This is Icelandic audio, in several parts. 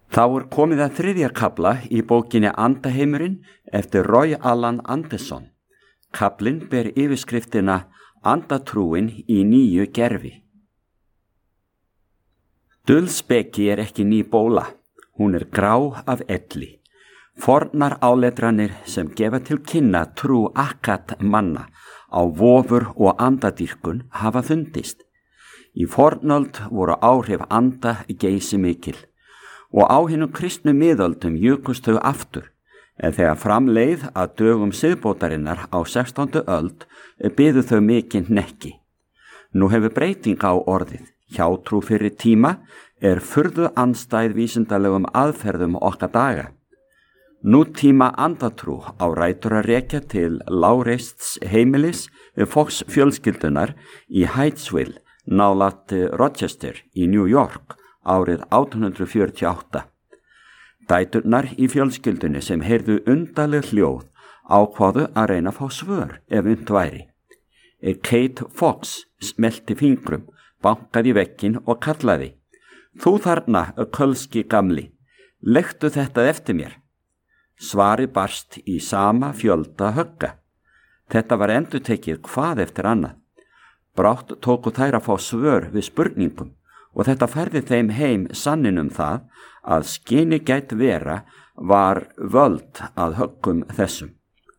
Þá komið að 3. kafla í bókinni Andaheimurinn eftir Roy Allan Anderson. Kaflinn ber yfirskriftina Andatrúin í nýju gerfi. Dulspeki ekki ný bóla, hún grá af elli. Fornar áletranir sem gefa til kynna trú akkat manna á vofur og andadýrkun hafa fundist. Í fornöld voru áhrif anda geysimikil og á hinum kristnu miðöldum jukust þau aftur, en þegar framleið að dögum siðbótarinnar á 16. öld biðu þau mikinn hnekki. Nú hefur breyting á orðið. Hjátrú fyrir tíma furðu andstæð vísindalegum aðferðum okkar daga. Nútíma andatrú á rætur að rekja til lágreists heimilis Fox fjölskyldunar í Hydesville, nálægt Rochester í New York árið 1848. Dæturnar í fjölskyldunni sem heyrðu undarleg hljóð ákváðu að reyna að fá svör ef unnt væri. Kate Fox smelti fingrum, bankaði í vegginn og kallaði: "Þú þarna, kölski gamli, leggtu þetta eftir mér." Svarið barst í sama fjölda högga. Þetta var endurtekið hvað eftir annað. Brátt tóku þær að fá svör við spurningum og þetta færði þeim heim sanninum það að skyni gæti vera var völd að höggum þessum.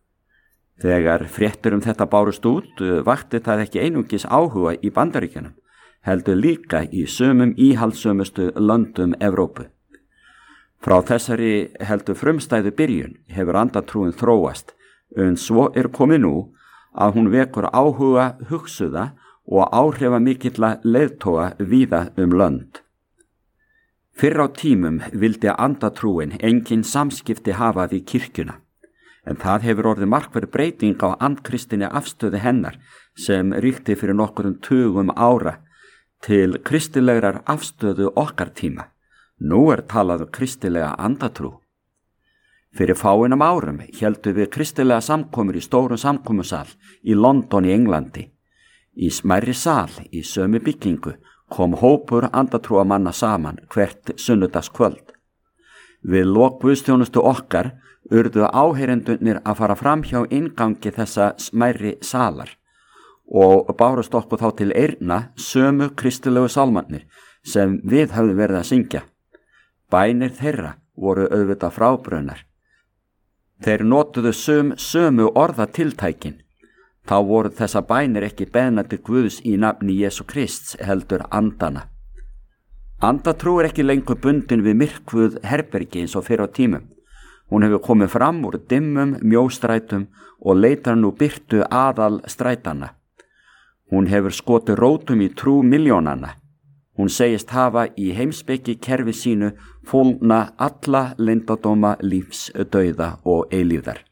Þegar fréttur þetta bárust út, vakti það ekki einungis áhuga í Bandaríkjunum, heldur líka í sumum íhaldssömustu löndum Evrópu. Frá þessari heldur frumstæðu byrjun hefur andatrúin þróast, en svo komið nú að hún vekur áhuga hugsuða og áhrifamikilla leiðtoga víða lönd. Fyrr á tímum vildi andatrúin engin samskipti hafa við kirkjuna, en það hefur orðið markverð breyting á andkristinni afstöðu hennar sem ríkti fyrir nokkurum tugum ára til kristilegrar afstöðu okkar tíma. Nú talað kristilega andatrú. Fyrir fáeinum árum héldu við kristilega samkomur í stórum samkomusal í London í Englandi. Í smærri sal í sömu byggingu kom hópur andatrúamanna saman hvert sunnudagskvöld. Við lok guðsþjónustu okkar urðu áheyrendurnir að fara fram hjá inngangi þessa smærri salar og bárust okkur þá til eyrna sömu kristilegu sálmarnir sem við höfðum verið að syngja. Bænir þeirra voru auðvitað frábrugðnar. Þeir notuðu sömu orðatiltækin. Þá voru þessa bænir ekki beðnar til Guðs í nafni Jesú Krists heldur andana. Andatrú ekki lengur bundin við myrkvuð herbergi eins og fyrr á tímum. Hún hefur komið fram úr dimmum mjóstrætum og leitar nú birtu aðal strætana. Hún hefur skotið rótum í trú milljónanna. Hún segist hafa í heimspeki kerfi sínu fólgna alla leyndardóma lífs, dauða og eilífðar.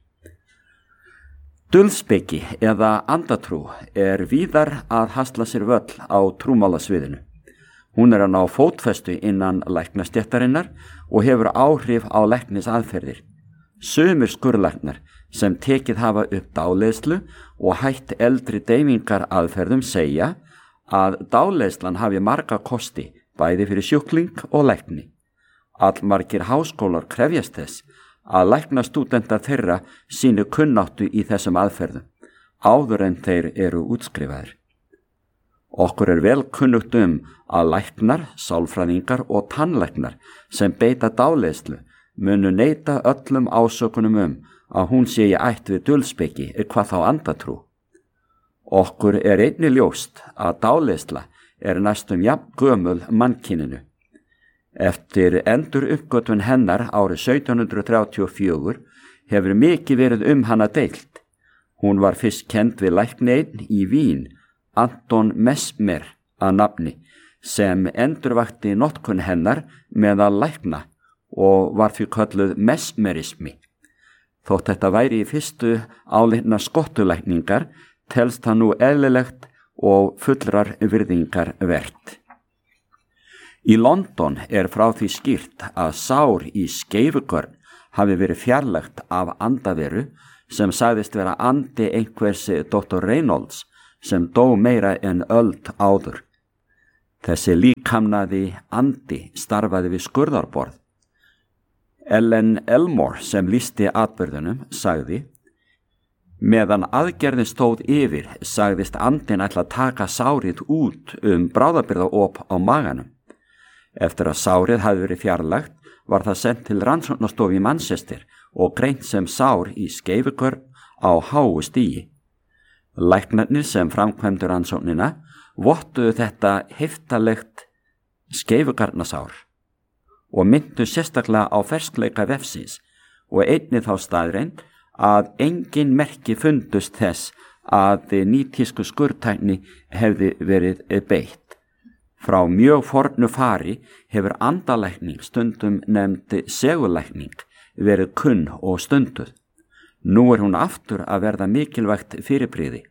Dulspeki eða andatrú víðar að hasla sér völl á trúmálasviðinu. Hún að ná fótfestu innan læknastéttarinnar og hefur áhrif á læknisaðferðir. Sumir skurðlæknar sem tekið hafa upp dáleiðslu og hætt eldri deyfingar aðferðum segja að dáleiðslan hafi marga kosti bæði fyrir sjúkling og lækni. Allmargir háskólar krefjast þess að læknastúdentar þeirra sínu kunnáttu í þessum aðferðum, áður en þeir eru útskrifaðir. Okkur vel kunnugt að læknar, sálfræðingar og tannlæknar sem beita dáleiðslu munu neita öllum ásökunum að hún sé í ætt við dulspeki hvað þá andatrú. Okkur einnig ljóst að dáleiðsla næstum jafn gömul mannkyninu. Eftir endur uppgötvun hennar árið 1734 hefur mikið verið hana deilt. Hún var fyrst kennd við lækni einn í Vín, Anton Mesmer að nafni, sem endurvakti notkun hennar meðal lækna og var því kölluð mesmerismi. Þótt þetta væri í fyrstu álitna skottulækningar, telst það nú eðlilegt og fullrar virðingar vert. Í London frá því skýrt að sár í skeifugörn hafi verið fjarlægt af andaveru sem sagðist vera andi einhvers Dr. Reynolds sem dó meira en öld áður. Þessi líkamnaði andi starfaði við skurðarborð. Ellen Elmore sem lýsti atburðunum sagði: meðan aðgerðin stóð yfir sagðist andinn ætla að taka sárið út bráðabirgðaop á maganum. Eftir að sárið hafði verið fjarlægt var það sent til rannsóknastofu í Manchester og greint sem sár í skeifugörn á háu stigi. Læknarnir sem framkvæmdu rannsóknina vottuðu þetta heftalegt skeifugarnasár og myndu sérstaklega á ferskleika vefsins og einnig þá staðreynd að engin merki fundust þess að nýtísku skurðtækni hefði verið beitt. Frá mjög fornu fari hefur andalækning, stundum nefnd segulækning, verið kunn og stunduð. Nú hún aftur að verða mikilvægt fyrirbrigði.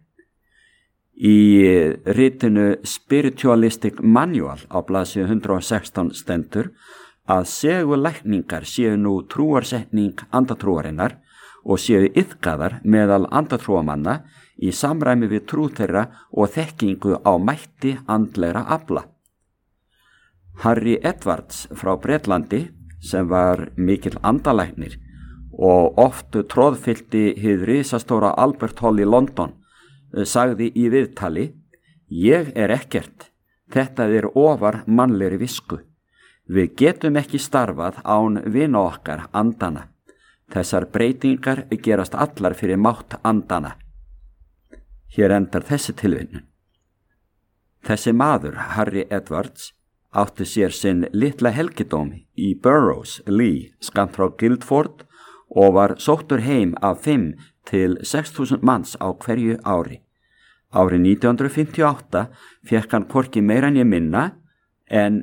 Í ritinu Spiritualistic Manual á blaðsíðu 116 stendur að segulækningar séu nú trúarsetning andatrúarinnar og séu iðkaðar meðal andatrúamanna í samræmi við trú þeirra og þekkingu á mætti andlegra afla. Harry Edwards frá Bretlandi, sem var mikill andalæknir og oft tróðfyllti hið risastóra Albert Hall í London, sagði í viðtali: ég ekkert, þetta ofar mannlegri visku. Við getum ekki starfað án vina okkar andana. Þessar breytingar gerast allar fyrir mátt andana. Hér endar þessi tilvinnun. Þessi maður, Harry Edwards, átti sér sinn litla helgidóm í Burrows Lee, skammt frá Guildford, og var sóttur heim af 5 til 6.000 manns á hverju ári. Árið 1958 fékk hann hvorki meira en ég minna en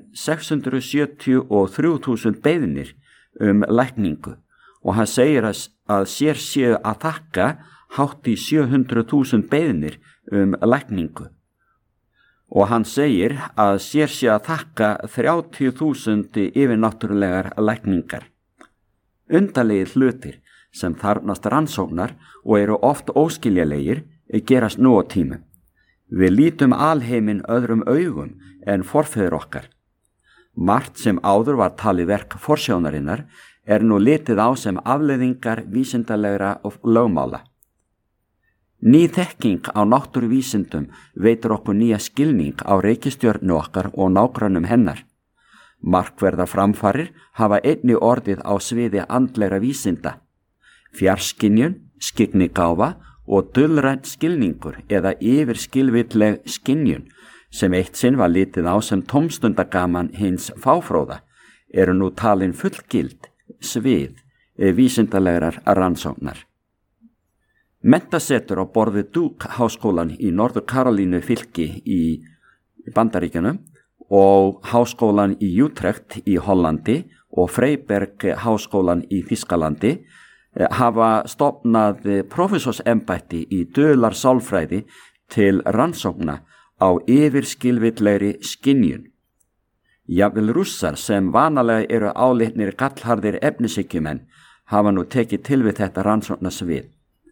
673.000 beiðnir lækningu og hann segir að sér séu að þakka hátt í 700.000 beiðnir lækningu. Og hann segir að sér sé að þakka 30.000 yfirnáttúrulegar lækningar. Undarlegir hlutir sem þarfnast rannsóknar og eru oft óskiljalegir gerast nú á tímum. Við lítum alheiminn öðrum augum en forfeður okkar. Margt sem áður var talið verk forsjónarinnar nú litið á sem afleiðingar vísindalegra og lögmála. Ný þekking á náttúruvísindum veitir okkur nýja skilning á reikistjörnu okkar og nágrannum hennar. Markverðar framfarir hafa einnig orðið á sviði andlegra vísinda. Fjarskynjun, skyggnigáfa og dulrænt skilningur eða yfirskilvilleg skynjun sem eitt sinn var litið á sem tómstundagaman hins fáfróða nú talin fullgild svið vísindalegrar rannsóknar. Menntasetur á borð við Duke háskólan í Norður Karolínu fylki í Bandaríkjunum og háskólan í Utrecht í Hollandi og Freiberg háskólan í Þýskalandi hafa stofnað prófessorsembætti í duðlarsálfræði til rannsókna á yfirskilvillegri skynjun. Jafnvel Rússar sem vanalega eru álitnir gallharðir efnishyggjumenn hafa nú tekið til við þetta rannsóknarsvið.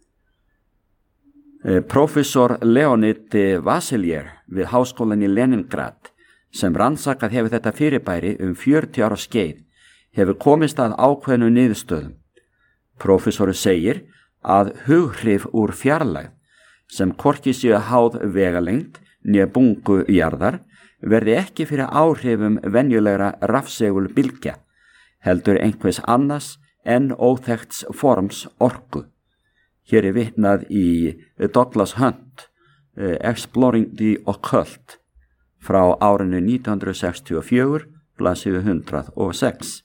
Prófessor Leonid Vasiljev við háskólan í Leningrad sem rannsakað hefur þetta fyrirbæri 40 ára skeið hefur komist að ákveðnu niðurstöðum. Prófessoru segir að hughrif úr fjarlægð sem hvorki séu háð vegalengd né bungu jarðar verði ekki fyrir áhrifum venjulegra rafsegulbylgja, heldur einhvers annars en óþekkts forms orku. Hér vitnað í Douglas Hunt, Exploring the Occult, frá árinu 1964, blaðsíðu 106.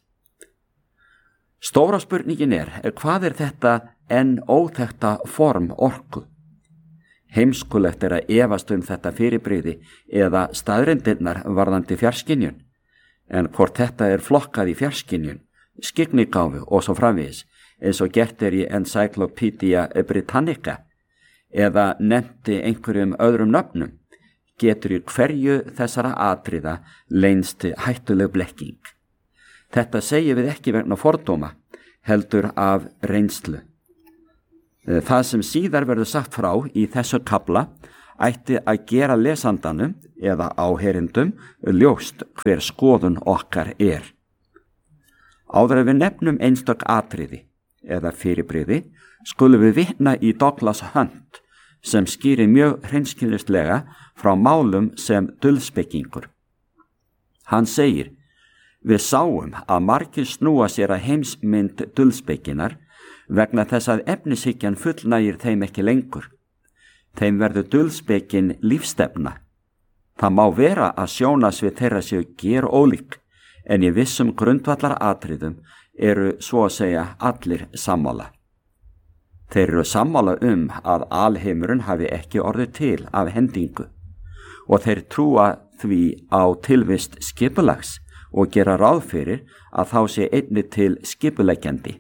Stóra spurningin hvað þetta en óþekkta form orku? Heimskulegt að efast þetta fyrirbrigði eða staðreyndirnar varðandi fjarskynjun, en hvort þetta flokkað í fjarskynjun, skyggnigáfu og svo framvegis, eins og gert í Encyclopedia Britannica, eða nefndi einhverjum öðrum nöfnum, getur í hverju þessara atriða leynst hættuleg blekking. Þetta segjum við ekki vegna fordóma, heldur af reynslu. Það sem síðar verður sagt frá í þessu kafla ætti að gera lesandanum eða áheyrendum ljóst hver skoðun okkar Áður en við nefnum einstök atriði eða fyrirbrigði skulum við vitna í Douglas Hunt sem skýrir mjög hreinskilnislega frá málum sem dulspekingur. Hann segir: við sáum að margir snúa sér að heimsmynd dulspekinar vegna þess að efnishyggjan fullnægir þeim ekki lengur. Þeim verður dulspekin lífstefna. Það má vera að sjónasvið þeirra séu gerólík, en í vissum grundvallar atriðum eru svo að segja allir sammála. Þeir eru sammála að alheimurinn hafi ekki orðið til af hendingu og þeir trúa því á tilvist skipulags og gera ráð fyrir að þá sé einnig til skipuleggjandi.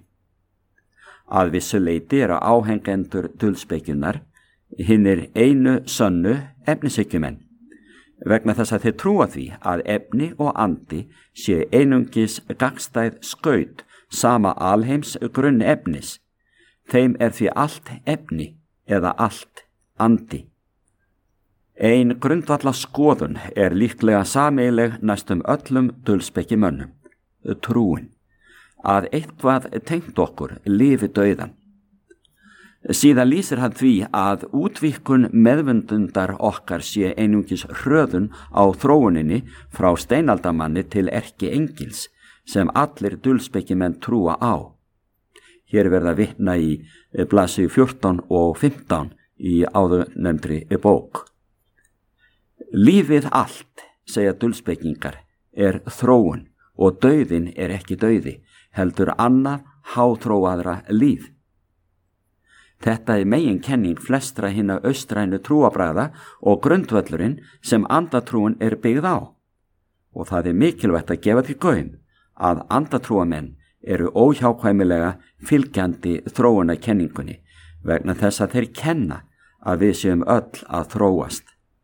Að vissu leyti eru áhengendur dulspekjunnar hinnir einu sönnu efnishyggjumenn, vegna þess að þeir trúa því að efni og andi sé einungis gagnstæð skaut sama alheims grunnefnis. Þeim því allt efni eða allt andi. Ein grundvalla skoðun líklega sameiginleg næstum öllum dulspekimönnum, trúin, að eitthvað tengt okkur lifi dauðan. Síðan lýsir hann því að útvíkkun meðvundundar okkar sé einungis hröðun á þróuninni frá steinaldamanni til erkiengils sem allir dulspekimenn trúa á. Hér verða vitna í blaðsíðu 14 og 15 í áðurnefndri bók. Lífið allt, segja dulspekingar, þróun og dauðinn ekki dauði, heldur annað háþróaðra líf. Þetta meginkenning flestra hinna austrænu trúarbragða og grundvöllurinn sem andatrúin byggð á. Og það mikilvægt að gefa því gaum að andatrúamenn eru óhjákvæmilega fylgjandi þróunarkenningunni vegna þess að þeir kenna að við séum öll að þróast.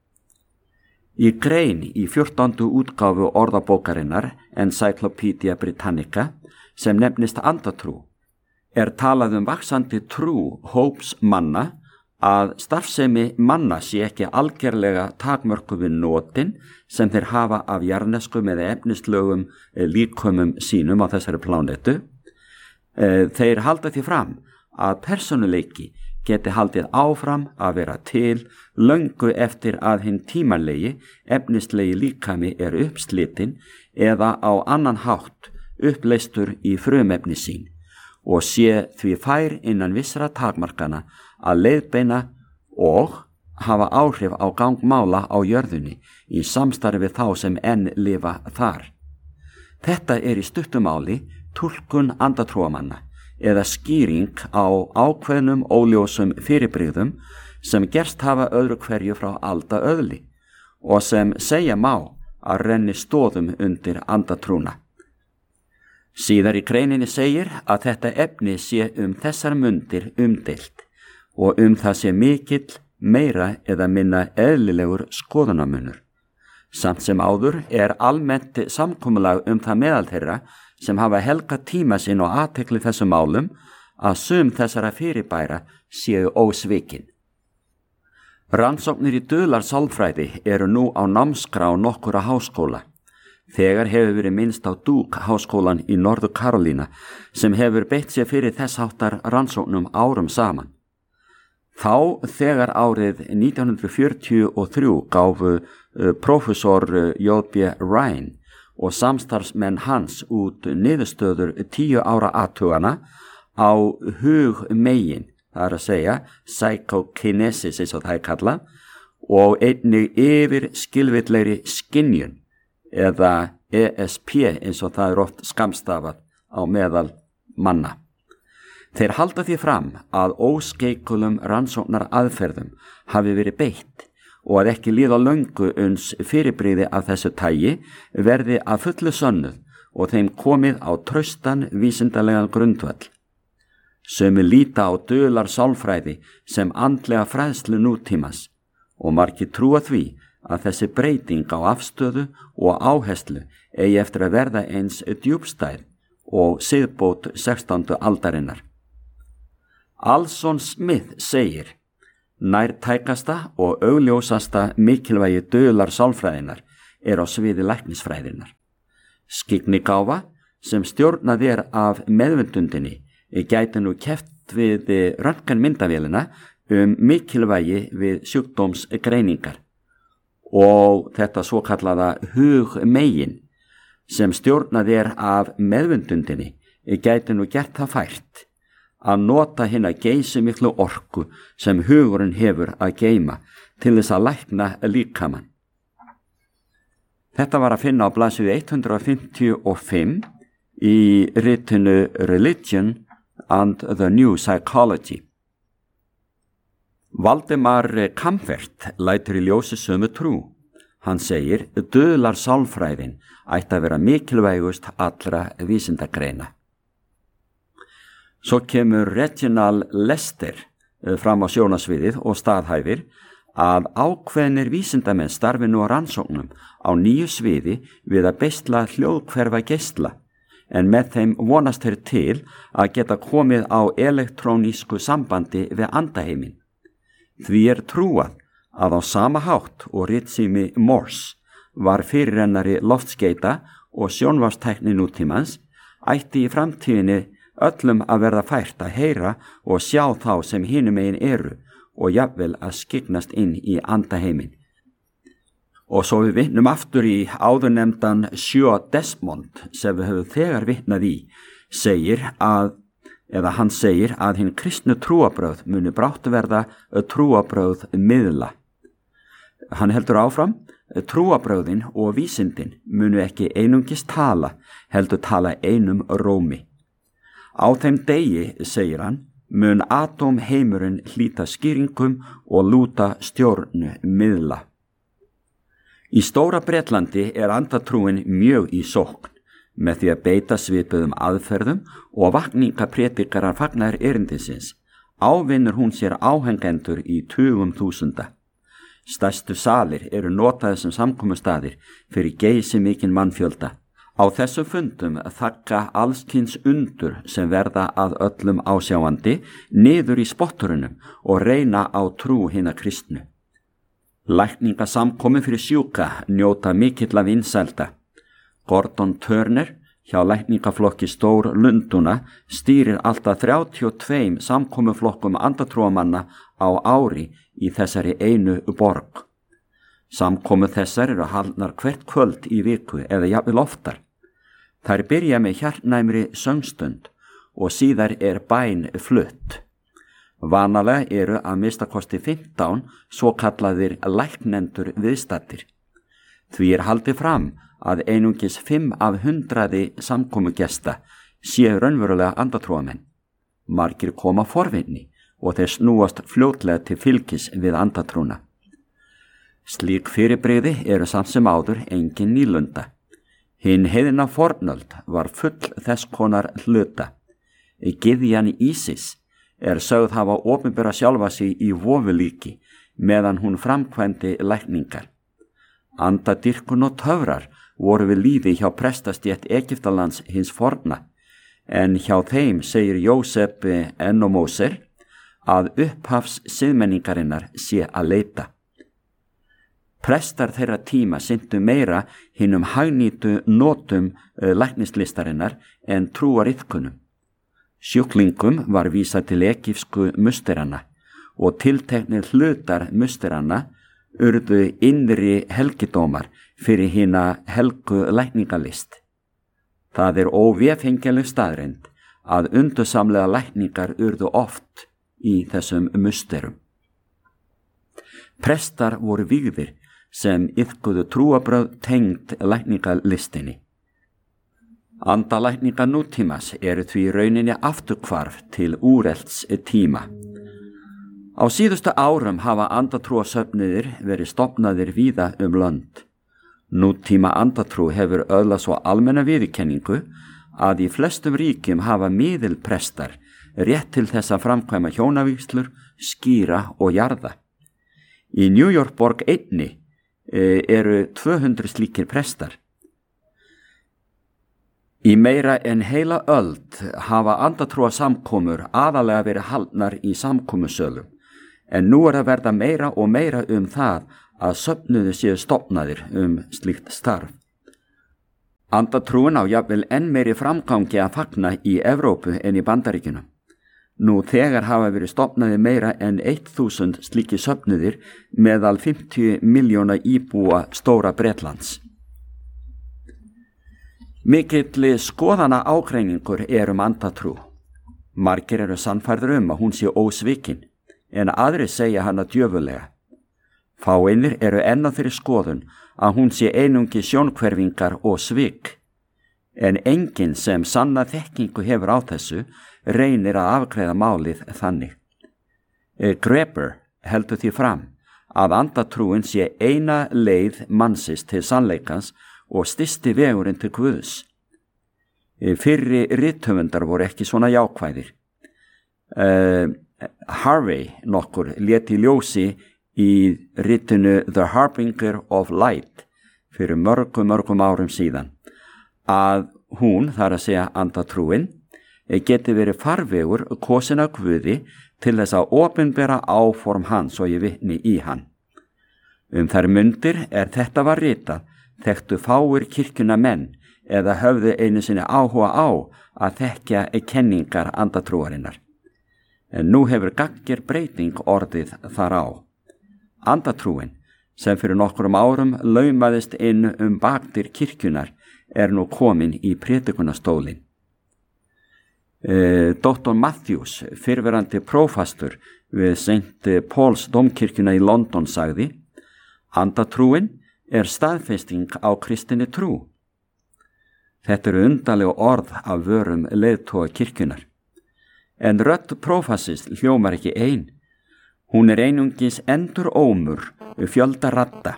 Í grein í 14. útgáfu orðabókarinnar Encyclopedia Britannica sem nefnist andatrú talað vaxandi trú hóps manna að starfsemi manna sé ekki algerlega takmörkuð við notin sem þeir hafa af jarðneskum eða efnislögum líkömum sínum á þessari plánetu. Þeir halda því fram að persónuleiki geti haldið áfram að vera til löngu eftir að hinn tímanlegi efnislegi líkami uppslitinn eða á annan hátt uppleystur í frumefni sín og sé því fær innan vissra takmarkana að leiðbeina og hafa áhrif á gang mála á jörðunni í samstarfi þá sem enn lifa þar. Þetta í stuttumáli túlkun andatrúamanna eða skýring á ákveðnum óljósum fyrirbrigðum sem gerst hafa öðru hverju frá alda öðli og sem segja má að renni stoðum undir andatrúna. Síðar í greininni segir að þetta efni sé þessar mundir umdeilt og það sé mikill, meira eða minna eðlilegur skoðunarmunur. Samt sem áður almennt samkomulag það meðal þeirra sem hafa helgað tíma sinn og athygli þessum málum að sum þessara fyrirbæra séu ósvikin. Rannsóknir í dularsalfræði nú á námskrá nokkurra háskóla. Þegar hefur verið minnst á Duke háskólan í Norður Karolína sem hefur beitt sér fyrir þess háttar rannsóknum árum saman. Þá þegar árið 1943 gáfu prófessor J.B. Ryan og samstarfsmenn hans út niðurstöður 10 ára athugana á hugmegin, það að segja psychokinesis eins og það kallað, og einnig yfir skilvillegri skynjun eða ESP eins og það oft skammstafað á meðal manna. Þeir halda því fram að óskeikulum rannsóknar aðferðum hafi verið beitt og að ekki líða löngu uns fyrirbrigði af þessu tagi verði að fullu sönnuð og þeim komið á traustan vísindalegan grundvöll. Sumir líta á dularsálfræði sem andlega fræðslu nútímans og margir trúa því að þessi breyting á afstöðu og áherslu eigi eftir að verða eins djúpstæð og siðbót 16. aldarinnar. Alson Smith segir: nærtækasta og augljósasta mikilvægi dularsálfræðinnar á sviði læknisfræðinnar. Skyggnigáfa sem stjórnað af meðvendundinni gæti nú keppt við röntgenmyndavélina mikilvægi við sjúkdómsgreiningar og þetta svokallaða hugmegin sem stjórnað af meðvendundinni gæti nú gert það fært að nota hina geysimiklu orku sem hugurinn hefur að geyma til þess að lækna líkamann. Þetta var að finna á blaðsíðu 155 í ritinu Religion and the New Psychology. Valdimar Kampfert lætur í ljósi sömu trú. Hann segir, döðlar sálfræðin ætti að vera mikilvægust allra vísindagreina. Svo kemur Reginald Lester fram á sjónasviðið og staðhæfir að ákveðnir vísindamenn starfi nú á rannsóknum á nýju sviði við að beisla hljóðhverfa geisla, en með þeim vonast þeir til að geta komið á elektrónísku sambandi við andaheiminn. Því trúað að á sama hátt og ritsími Morse var fyrirrennari loftskeita og sjónvarpstækni nútímans, ætti í framtíðinni öllum að verða fært að heyra og sjá þá sem hinum megin eru og jafnvel að skyggnast inn í andaheiminn. Og svo við vitnum aftur í áðurnefndan Sjö Desmond sem við höfum þegar vitnað í, hann segir að hinn kristnu trúabrögð muni brátt verða trúabrögð miðla. Hann heldur áfram, trúabrögðin og vísindin munu ekki einungis tala, heldur tala einum rómi. Á þeim degi, segir hann, mun atómheimurinn hlíta skýringum og lúta stjórnu miðla. Í Stóra Bretlandi andatrúin mjög í sókn með því að beita svipuðum aðferðum og vakningapredikarar fagnaðar erindisins. Ávinnur hún sér áhengendur í tugum þúsunda. Stærstu salir notaðir sem samkomustaðir fyrir geysimikinn mannfjölda. Á þessum fundum þakka allskyns undur sem verða að öllum ásjáandi niður í spotturunum og reyna á trú hinna kristnu. Lækningasamkomi fyrir sjúka njóta mikilla vinsælda. Gordon Turner hjá lækningaflokki Stór Lunduna stýrir alltaf 32 samkomuflokkum andatrúamanna á ári í þessari einu borg. Samkomu þessar haldnar hvert kvöld í viku eða jafnvel oftar. Þær byrja með hjartnæmri söngstund og síðar bæn flutt. Vanalega að minnstakosti 15 svo kallaðir læknendur viðstaddir. Því haldið fram að einungis 5 af 100 samkomugesta séu raunverulega andatrúamenn. Margir koma forvinni og þeir snúast fljótlega til fylgis við andatrúna. Slík fyrirbrigði samt sem áður engin nýlunda. Hinn heiðina fornöld var full þess konar hluta. Gyðjan Ísis sögð hafa opinbera sjálfa sig í vofulíki meðan hún framkvæmdi lækningar. Andadýrkun og töfrar voru við lýði hjá prestastétt Egyptalands hins forna, en hjá þeim segir Jósef Enomóser að upphafs siðmenningarinnar sé að leita. Prestar þeirra tíma sinntu meira hinum hagnýtu notum læknislistarinnar en trúariðkunum. Sjúklingum var vísað til egypsku musterana og tilteknir hlutar musterana urðu innri helgidómar fyrir hina helgu lækningalist. Það óvéfengjanleg staðreynd að undursamlega lækningar urðu oft í þessum musterum. Prestar voru vígðir sem iðkuðu trúabrögð tengd lækningalistinni. Andalækningar nútímas því rauninni afturhvarf til úrelts tíma. Á síðustu árum hafa andatrúasöfnuðir verið stofnaðir víða lönd. Nútíma andatrú hefur öðlað svo almenna viðurkenningu að í flestum ríkjum hafa miðilprestar rétt til þess að framkvæma hjónavígslur, skýra og jarða. Í New York borg einni 200 slíkir prestar. Í meira en heila öld hafa andatrúasamkomur aðalega verið haldnar í samkomusölum, en nú að verða meira og meira það að söfnuðir séu stofnaðir slíkt starf. Andatrúin á jafnvel enn meiri framgangi að fagna í Evrópu en í Bandaríkjunum. Nú þegar hafa verið stofnaði meira en 1000 slíki söfnuðir meðal 50 miljóna íbúa stóra Bretlands. Mikill skoðana ágreiningur andatrú. Margir eru sannfærðir að hún sé ósvikin, en aðrir segja hana djöfulega. Fáeinir eru enn á þeirri skoðun að hún sé einungi sjónhverfingar og svik, en enginn sem sanna þekkingu hefur á þessu reynir að afgreiða málið þannig. Greber heldur því fram að andatrúin sé eina leið mannsins til sannleikans og stysti vegurinn til Guðs. Fyrri rithöfundar voru ekki svona jákvæðir. Harvey nokkur lét í ljósi í ritinu The Harbinger of Light fyrir mörgum árum síðan að hún, þar að segja andatrúin, geti verið farvegur kosin af Guði til þess að opinbera áform hans og ég vitni í hann. Þær mundir þetta var ritað þekktu fáir kirkjuna menn eða höfðu einu sinni áhuga á að þekkja kenningar andatrúarinnar. En nú hefur gagnger breyting orðið þar á. Andatrúin, sem fyrir nokkrum árum laumaðist inn bakdyr kirkjunar, nú komin í prédikunarstólinn. Dr. Matthews, fyrrverandi prófastur við St. Paul's dómkirkjuna í London sagði: Andatrúin staðfesting á kristinni trú. Þetta eru undarlega orð af vörum leiðtoga kirkjunar. En rödd prófassins hljómar ekki ein. Hún einungis endurómur fjölda radda.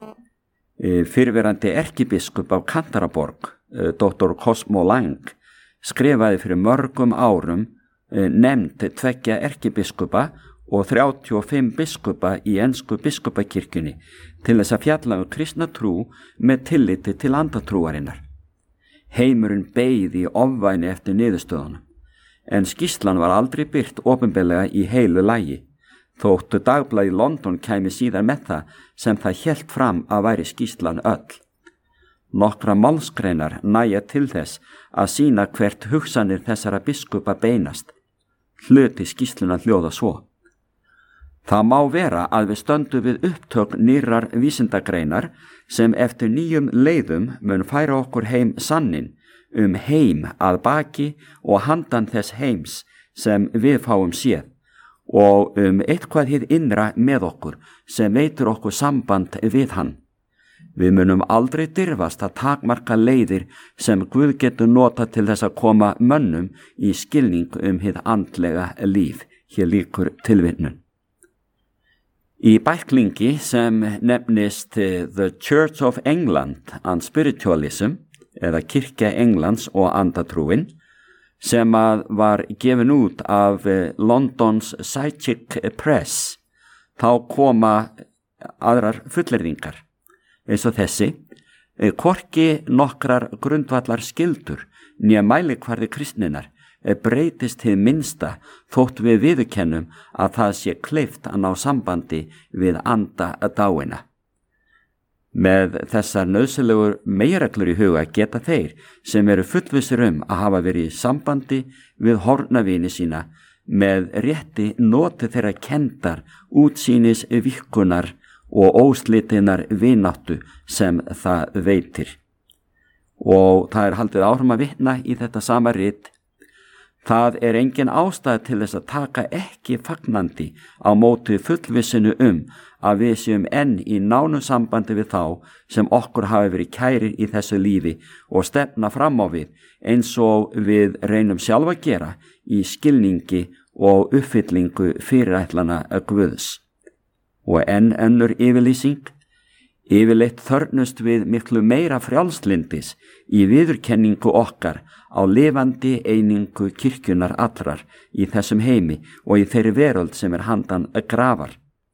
Fyrrverandi erkibiskup af Canterbury, Dr. Cosmo Lang, skrifaði fyrir mörgum árum nefnd 2 erkibiskupa og 35 biskupa í ensku biskupakirkjunni til þess að fjalla kristna trú með tilliti til andatrúarinnar. Heimurinn beið í ofvæni eftir niðurstöðunum, en skýrslan var aldrei birt opinberlega í heilu lagi, þóttu dagblaði í London kæmi síðar með það sem það hélt fram að væri skýrslan öll. Nokkra málsgreinar nægja til þess að sýna hvert hugsanir þessara biskupa beinast. Hluti skýrsluna hljóða svo: Það má vera að við stöndum við upptök nýrrar vísindagreinar sem eftir nýjum leiðum mun færa okkur heim sannin heim að baki og handan þess heims sem við fáum séð og eitthvað hið innra með okkur sem veitur okkur samband við hann. Við munum aldrei dirfast að takmarka leiðir sem Guð getur notað til þess að koma mönnum í skilning hið andlega líf. Hér lýkur tilvitnun. Í bæklingi sem nefnist The Church of England and Spiritualism, eða Kirkja Englands og andatrúin, sem var gefin út af Londons Psychic Press, þá koma aðrar fullyrðingar, eins og þessi: hvorki nokkrar grundvallar skyldur né mælikvarði kristninnar breytist hið minnsta þótt við viðurkennum að það sé kleift að ná sambandi við andadáina. Með þessar nauðsynlegur meginreglur í huga geta þeir sem eru fullvissir að hafa verið í sambandi við horfnavini sína með rétti noti þeirra kenndar, útsýnis vikkunar og óslitinar vináttu sem það veitir. Og það haldið áfram að vitna í þetta sama rit: Það engin ástæða til þess að taka ekki fagnandi á móti fullvissinu að við séum enn í nánu sambandi við þá sem okkur hafi verið kærir í þessu lífi og stefna fram á við eins og við reynum sjálf að gera í skilningi og uppfyllingu fyrirætlana Guðs. Og enn önnur yfirlýsing: Yfirleitt þörfnust við miklu meira frjálslyndis í viðurkenningu okkar á lifandi einingu kirkjunar allrar í þessum heimi og í þeirri veröld sem handan grafar.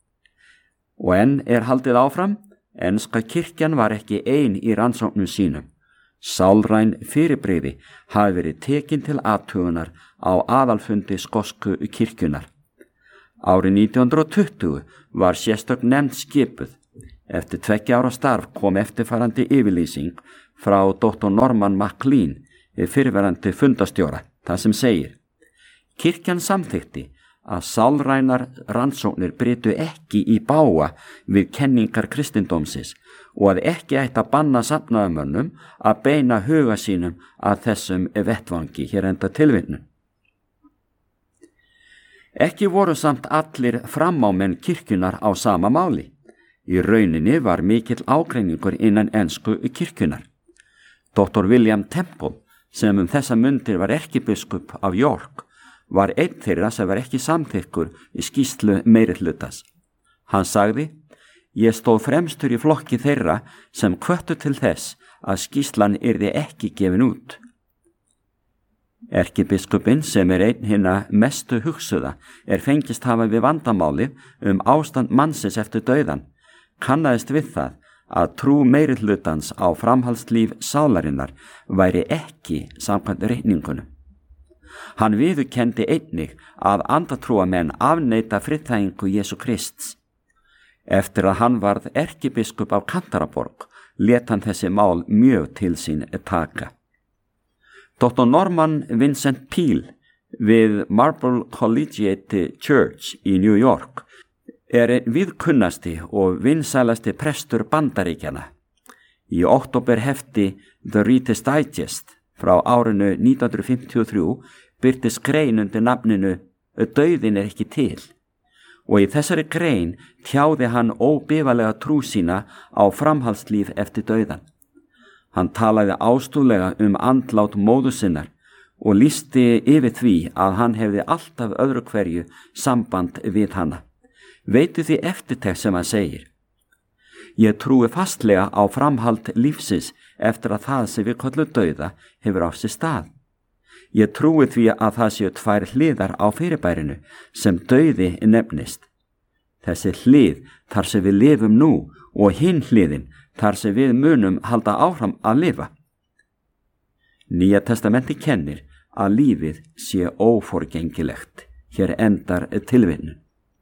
Og enn haldið áfram: enska kirkjan var ekki ein í rannsóknum sínum. Sálræn fyrirbrigði hafi verið tekin til athugunar á aðalfundi skosku kirkjunar. Árið 1920 var sérstök nefnd skipuð. Eftir 2 ára starf kom eftirfarandi yfirlýsing frá Dr. Norman MacLean, fyrrverandi fundastjóra, þar sem segir: Kirkjan samþykti að sálrænar rannsóknir brytu ekki í bága við kenningar kristindómsins og að ekki ætti að banna safnaðarmönnum að beina huga sínum að þessum vettvangi, hér enda tilvitnun. Ekki voru samt allir framámenn kirkjunar á sama máli. Í rauninni var mikill ágreiningur innan ensku kirkjunar. Dr. William Temple, sem þessa mundir var erkibiskup af York, var einn þeirra sem var ekki samþykkur í skýrslu meirihlutas. Hann sagði: Ég stóð fremstur í flokki þeirra sem hvöttu til þess að skýrslan yrði ekki gefin út. Erkibiskupinn, sem einn hinna mestu hugsuða, fengist hafa við vandamáli ástand mannsins eftir dauðan, kannaðist við það að trú meirihlutans á framhaldslíf sálarinnar væri ekki samkvæmt reikningunum. Hann viðurkenndi einnig að andatrúamenn afneita friðþægingu Jesú Krists. Eftir að hann varð erkibiskup af Kantaraborg lét hann þessi mál mjög til sín taka. Dr. Norman Vincent Peale við Marble Collegiate Church í New York einn viðkunnasti og vinsælasti prestur Bandaríkjanna. Í októberhefti The Reader's Digest frá árinu 1953 birtist grein undir nafninu Dauðinn ekki til, og í þessari grein tjáði hann óbifalega trú sína á framhaldslíf eftir dauðan. Hann talaði ástúðlega andlát móður sinnar og lýsti yfir því að hann hefði alltaf öðru hverju samband við hana. Veitu því eftirtekt sem hann segir: Ég trúi fastlega á framhald lífsins eftir að það sem við köllum dauða hefur á sér stað. Ég trúi því að það séu tvær hliðar á fyrirbærinu sem dauði nefnist. Þessi hlið þar sem við lifum nú og hinn hliðin þar sem við munum halda áfram að lifa. Nýja testamenti kennir að lífið sé óforgengilegt. Hér endar tilvitnun.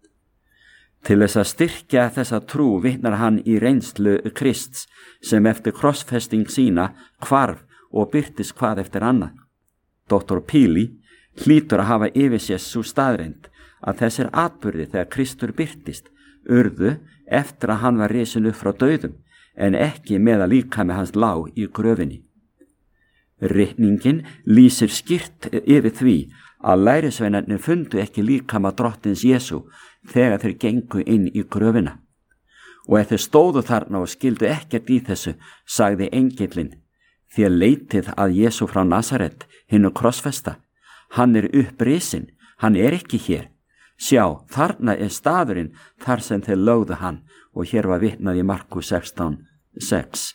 Til þess að styrkja þessa trú vitnar hann í reynslu Krists sem eftir krossfesting sína hvarf og birtist hvað eftir annað. Dr. Peale hlýtur að hafa yfir sér sú staðreynd að þessir atburði þegar Kristur birtist urðu eftir að hann var risin upp frá dauðum en ekki með að líkami hans lá í gröfinni. Ritningin lýsir skýrt yfir því að lærisveinarnir fundu ekki líkama drottins Jesú þegar þeir gengu inn í gröfina. Og þeir stóðu þarna og skildu ekkert í þessu, sagði engillinn: Þér leitið að Jesú frá Nasaret, hinnu krossfesta. Hann upprisinn, hann ekki hér. Sjá, þarna staðurinn þar sem þeir lögðu hann, og hér var vitnað í Markus 16:6.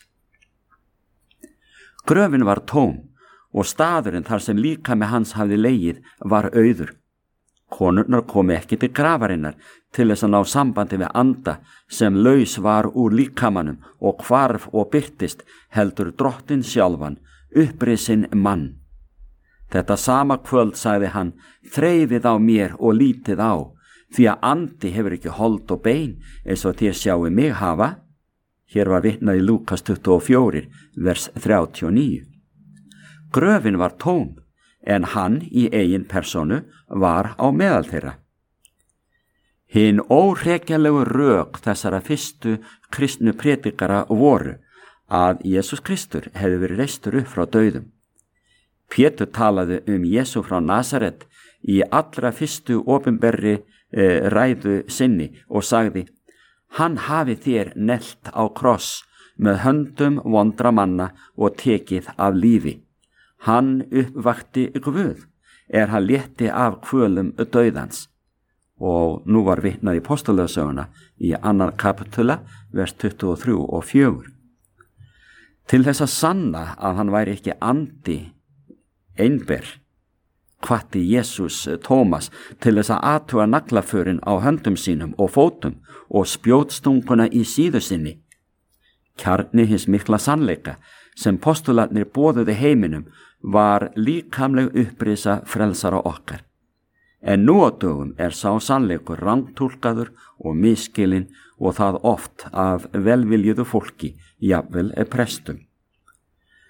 Gröfin var tóm og staðurinn þar sem líkami hans hafði legið var auður. Konurnar komu ekki til grafarinnar til þess að ná sambandi við anda sem laus var úr líkamanum og hvarf og birtist, heldur drottinn sjálfan, upprisinn mann. Þetta sama kvöld sagði hann: Þreifið á mér og lítið á, því að andi hefur ekki hold og bein eins og þér sjáu mig hafa. Hér var vitnað í Lúkas 24, vers 39. Gröfin var tóm, en hann í eigin persónu var á meðal þeirra. Hinn óhrekjanlegu rök þessara fyrstu kristnu predikara voru að Jesús Kristur hefði verið reistur upp frá dauðum. Pétur talaði Jesú frá Nasaret í allra fyrstu opinberri ræðu sinni og sagði: Hann hafi þér nelt á kross með höndum vondra manna og tekið af lífi. Hann uppvakti Guð, hann létti af kvölum dauðans. Og nú var vitnað í Póstulögsöguna í 2. kapitula, vers 23 og 4. Til þess að sanna að hann væri ekki andi einber, hvatti Jesús Tómas til þess að athuga naglaförin á höndum sínum og fótum og spjótstunguna í síðu sinni. Kjarni hins mikla sannleika sem postularnir boðuðu heiminum var líkamleg upprisa frelsara okkar. En nú á dögum sá sannleikur rangtúlkaður og misskilinn, og það oft af velviljuðu fólki, jafnvel prestum.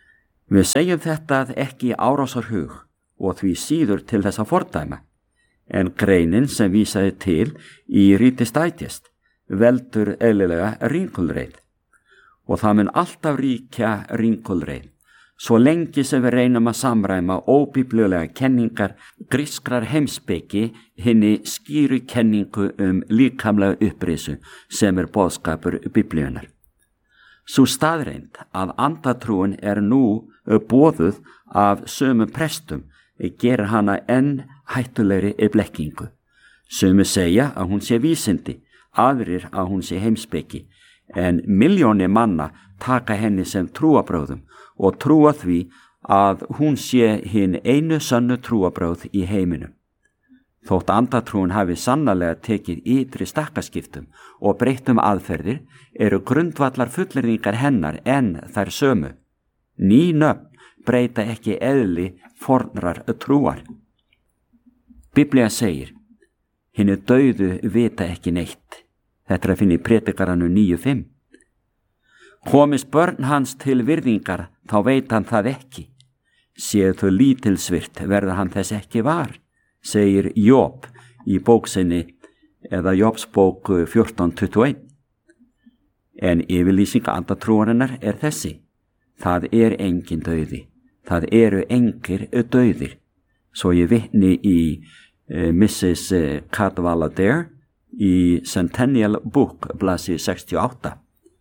Við segjum þetta ekki í árásarhug og því síður til þess að fordæma, en greinin sem vísaði til í Reader's Digest veldur eðlilega ringulreið og það mun alltaf ríkja ringulreið svo lengi sem við reynum að samræma óbíblulega kenningar grískrar heimspeki hinni skýru kenningu líkamlega upprisu sem boðskapur Biblíunnar. Sú staðreind að andatrúin nú boðuð af sömu prestum gerir hana enn hættulegri blekkingu. Sömu segja að hún sé vísindi, aðrir að hún sé heimspeki, en milljónir manna taka henni sem trúabrögðum og trúa því að hún sé hin einu sönnu trúabrögð í heiminum. Þótt andatrúin hafi sannarlega tekið ytri stakkaskiptum og breyttum aðferðir grundvallar fullyrðingar hennar en þær sömu. Ný nöfn breyta ekki eðli fornrar trúar. Biblía segir, hinir dauðu vita ekki neitt. Þetta að finna í Predikaranum 9:5. Komist börn hans til virðingar, þá veit hann það ekki. Séu þau lítilsvirt verður hann þess ekki var, segir Job í bóksinni eða Jobsbók 14:21. En yfirlýsing andatrúarinnar þessi. Það engin dauði. Það eru engir dauðir. Svo ég vitni í Mrs. Cadwallader í Centennial Book, blaðsíðu 68.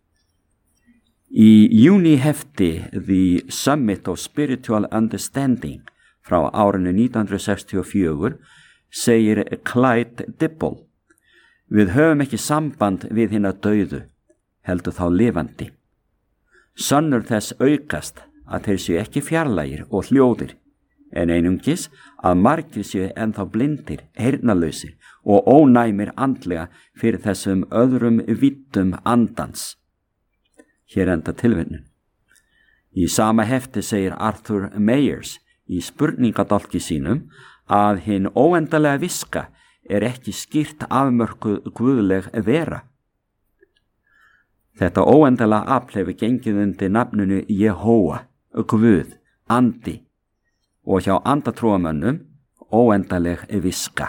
Í júní hefti The Summit of Spiritual Understanding frá árinu 1964 segir Clyde Dibble, við höfum ekki samband við hina dauðu, heldur þá lifandi. Sönnur þess aukast að þeir séu ekki fjarlægir og hljóðir, en einungis að margir séu ennþá blindir, heyrnarlausir og ónæmir andlega fyrir þessum öðrum vittum andans. Hér enda tilvitnun. Í sama hefti segir Arthur Mayers í spurningadálki sínum að hin óendalega viska ekki skýrt afmörkuð guðleg vera. Þetta óendalega afl hefur gengið undir nafninu Jehóa, Guð, andi, og hjá andatrúamönnum óendaleg viska.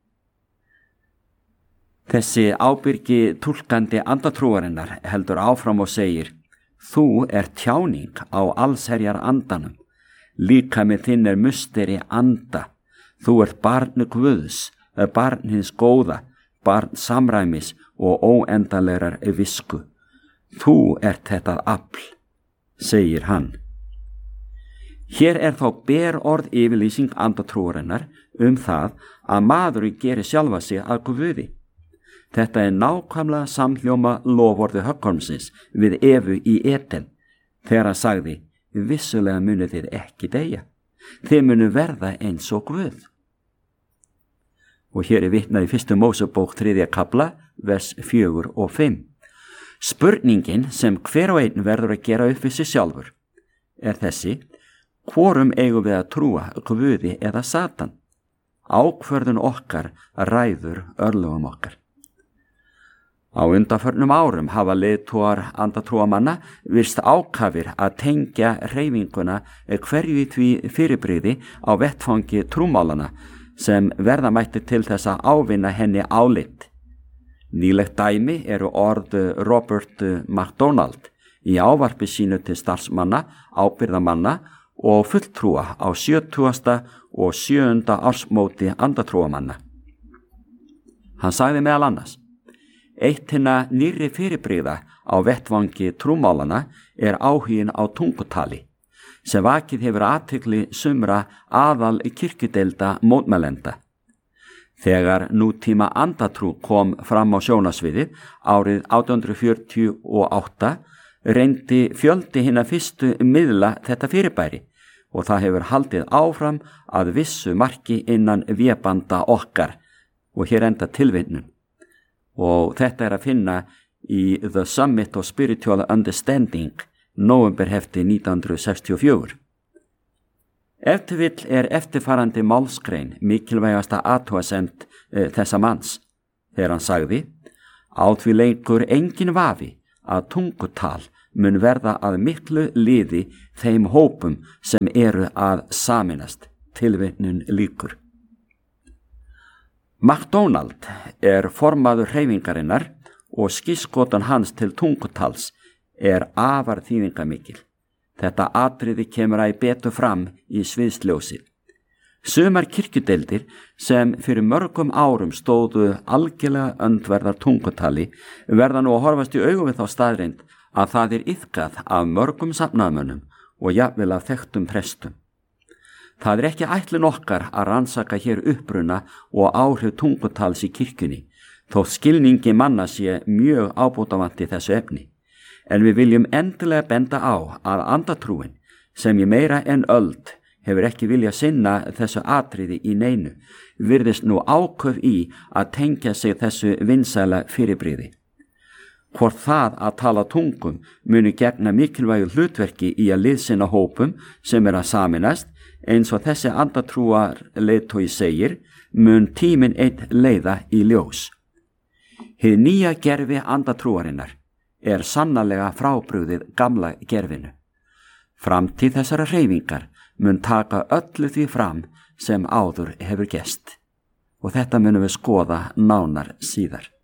Þessi ábyrgi túlkandi andatrúarinnar heldur áfram og segir, þú tjáning á allsherjar andanum, líkami þinn musteri anda, þú barn Guðs, barn hins góða, barn samræmis og óendalegrar visku. Þú þetta afl, segir hann. Hér þá ber orð yfirlýsing andatrúarinnar það að maðurinn gerir sjálfa sig að Guði. Þetta nákvæmlega samhljóma loforði Höggormsins við Evu í Eden, þegar hann sagði, vissulega munu þið ekki deyja, þið munu verða eins og Guð. Og hér vitnað í 1. Mósebók 3. kafla, vers 4 og 5. Spurningin sem hver og einn verður að gera upp við sig sjálfur þessi, hvorum eigum við að trúa, Guði eða Satan? Ákvörðun okkar ræður örlögum okkar. Á undanförnum árum hafa leiðtogar andatrúamanna virst ákafir að tengja hreyfinguna hverju í því fyrirbrigði á vettfangi trúmálana sem verða mætti til þess að ávinna henni álit. Nýlegt dæmi orð Robert MacDonald í ávarpi sínu til starfsmanna, ábyrgðamanna og fulltrúa á 70. og 7. ársmóti andatrúamanna. Hann sagði meðal annars, eitt hinna nýrri fyrirbrigða á vettvangi trúmálana áhuginn á tungutali, sem vakið hefur athygli sumra aðal kirkjudeilda mótmælenda. Þegar nútíma andatrú kom fram á sjónasviðið árið 1848 reyndi fjöldi hinna fyrstu miðla þetta fyrirbæri og það hefur haldið áfram að vissu marki innan vébanda okkar og hér enda tilvinnun. Og þetta að finna í The Summit of Spiritual Understanding, nóvemberhefti 1964. Ef til vill eftirfarandi málskrein mikilvægasta athugasemd þessa manns, þegar hann sagði, á því leikur engin vafi að tungutal mun verða að miklu liði þeim hópum sem eru að sameinast. Tilvitnun lýkur. MacDonald formaður hreyfingarinnar og skírskotun hans til tungutals afar þýðingamikil. Þetta atriði kemur æ betur fram í sviðsljósið. Sumar kirkjudeildir sem fyrir mörgum árum stóðu algjörlega öndverðar tungutali verða nú að horfast í augu við þá staðreind að það iðkað af mörgum safnaðarmönnum og jafnvel af þekktum prestum. Það ekki ætlun okkar að rannsaka hér uppruna og áhrif tungutals í kirkjunni, þó skilningi manna sé mjög ábótavant í þessu efni. En við viljum endilega benda á að andatrúin, sem í meira en öld hefur ekki viljað sinna þessu atriði í neinu, virðist nú áköf í að tengja sig þessu vinsæla fyrirbrigði. Hvort það að tala tungum muni gegna mikilvægu hlutverki í að liðsinna hópum sem að sameinast, eins og þessi andatrúar leiðtogi segir, mun tíminn einn leiða í ljós. Hið nýja gerfi andatrúarinnar sannarlega frábrugðið gamla gerfinu. Framtíð þessara hreyfingar mun taka öllu því fram sem áður hefur gerst. Og þetta munum við skoða nánar síðar.